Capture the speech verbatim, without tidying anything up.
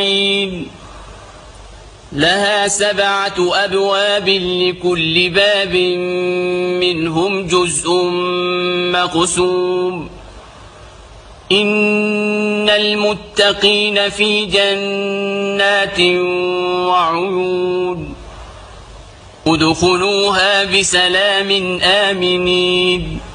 لها سبعة أبواب لكل باب منهم جزء مقسوم إن المتقين في جنات وعيون ادخلوها بسلام آمنين